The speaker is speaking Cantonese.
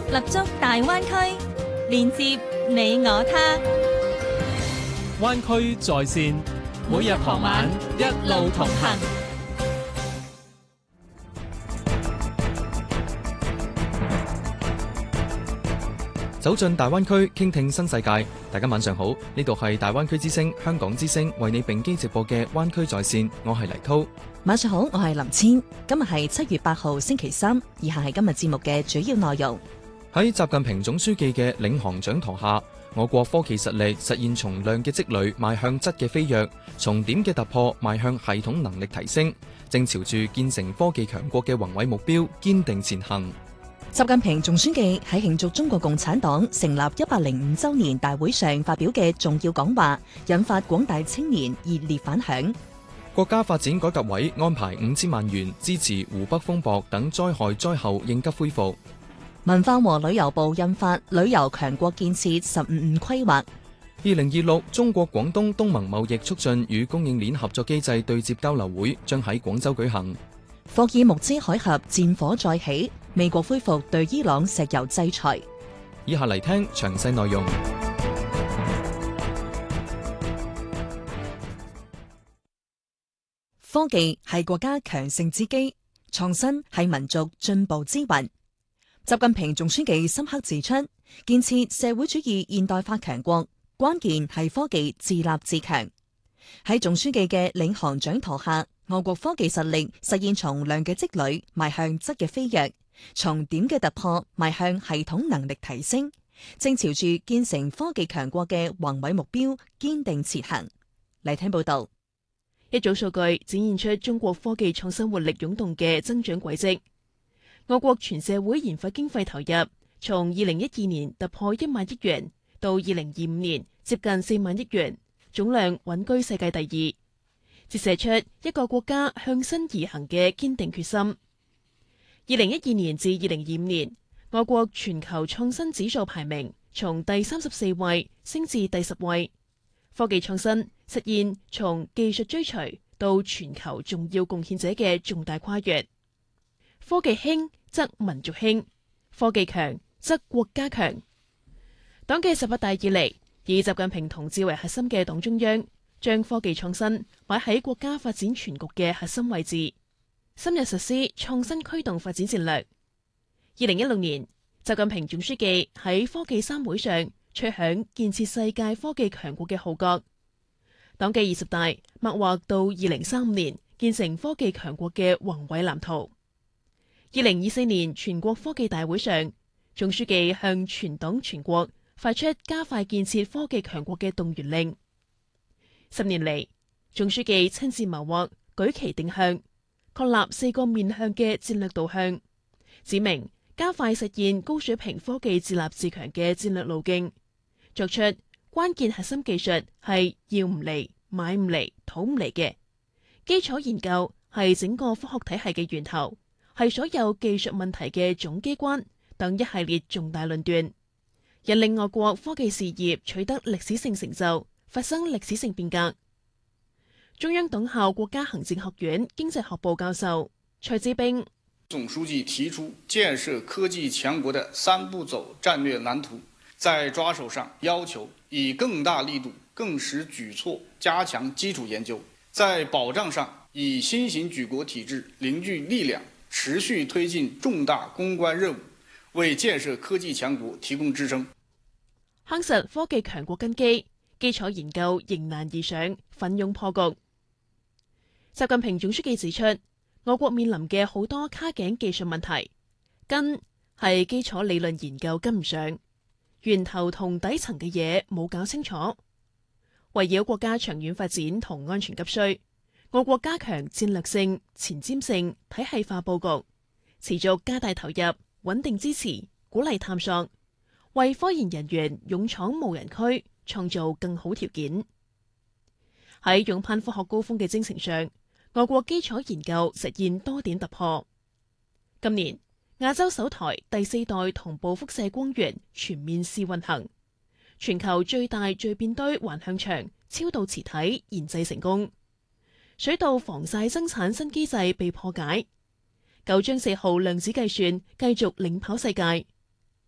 立足大灣區，連接你我他。 灣區在線，每日傍晚一路同行。 走進大灣區，傾聽新世界。大家晚上好，呢度係大灣區之聲、香港之聲為你並機直播嘅灣區在線，我係黎濤。 晚上好，我係林千。今日係7月8號星期三，以下係今日節目嘅主要內容。 喺習近平總書記嘅領航掌舵下，我國科技實力實現從量嘅積累邁向質嘅飛躍，從點嘅突破邁向系統能力提升，正朝住建成科技強國嘅宏偉目標堅定前行。 習近平總書記喺慶祝中國共產黨成立105週年大會上發表嘅重要講話，引發廣大青年熱烈反響。 國家發展改革委安排5000萬元支持湖北風暴等災害災後應急恢復。 文化和旅遊部印發旅遊強國建設15規劃。 2026中國廣東東盟貿易促進與供應鏈合作機制對接交流會將喺廣州舉行。 霍爾木茲海峽戰火再起，美國恢復對伊朗石油制裁。 以下嚟聽詳細內容。 科技係國家強盛之基，創新係民族進步之魂。習近平總書記深刻指出，建設社會主義現代化強國，關鍵係科技自立自強。喺總書記嘅領航掌舵下，我國科技實力實現從量嘅積累邁向質嘅飛躍，從點嘅突破邁向系統能力提升，正朝住建成科技強國嘅宏偉目標堅定前行。嚟聽報道。 一組數據展現出中國科技創新活力湧動嘅增長軌跡。我國全社會研發經費投入從2012年突破1萬億元，到2025年接近4萬億元，總量穩居世界第2，折射出一個國家向新而行嘅堅定決心。2012年至2025年，我國全球創新指數排名從第34位升至第10位，科技創新實現從技術追隨到全球重要貢獻者嘅重大跨越。科技興則民族興，科技強則國家強。黨嘅18大以嚟，以習近平同志為核心嘅黨中央，將科技創新擺喺國家發展全局嘅核心位置，深入實施創新驅動發展戰略。2016年，習近平總書記喺科技3會上吹響建設世界科技強國嘅號角。黨嘅20大擘劃到2035年建成科技強國嘅宏偉藍圖。2024年全國科技大會上，總書記向全黨全國發出加快建設科技強國嘅動員令。10年嚟，總書記親自謀劃，舉旗定向，確立4個面向嘅戰略導向，指明加快實現高水平科技自立自強嘅戰略路徑，作出關鍵核心技術係要唔嚟、買唔嚟、討唔嚟嘅，基礎研究係整個科學體系嘅源頭，係所有技術問題嘅總機關等一系列重大論斷，引領我國科技事業取得歷史性成就，發生歷史性變革。中央黨校國家行政學院經濟學部教授蔡志兵， 總書記提出建設科技強國的3步走戰略藍圖，在抓手上要求以更大力度、更實舉措加強基礎研究，在保障上以新型舉國體制凝聚力量，持續推進重大攻關任務，為建設科技強國提供支撐。 夯實科技強國根基，基礎研究迎難而上，奮勇破局。習近平總書記指出，我國面臨嘅好多卡頸技術問題，根係基礎理論研究跟唔上，源頭同底層嘅嘢冇搞清楚。圍繞國家長遠發展同安全急需，我國加強戰略性、前瞻性、體系化佈局，持續加大投入，穩定支持，鼓勵探索，為科研人員勇闖無人區創造更好條件。喺勇攀科學高峰嘅征程上，我國基礎研究實現多點突破。今年亞洲首台第4代同步輻射光源全面試運行，全球最大聚變堆環向場超導磁體研製成功，水稻防曬生產新機制被破解，9章4號量子計算繼續領跑世界，